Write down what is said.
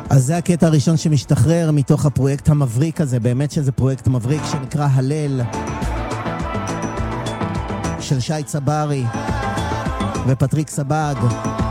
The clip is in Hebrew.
אז זה הקטע הראשון שמשתחרר מתוך הפרויקט המבריק הזה, באמת שזה פרויקט מבריק שנקרא הלל, של שי צברי ופטריק סבג.